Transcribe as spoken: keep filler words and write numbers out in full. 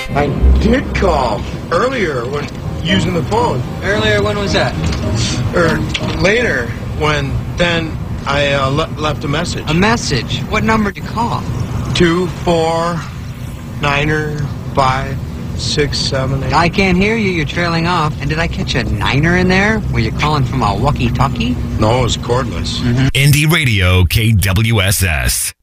I did call earlier when using the phone. Earlier, when was that? Or later, when then I uh, le- left a message. A message? What number did you call? Two, four, niner, five, six, seven, eight. I can't hear you. You're trailing off. And did I catch a niner in there? Were you calling from a walkie-talkie? No, it was cordless. Mm-hmm. Indie Radio K W S S.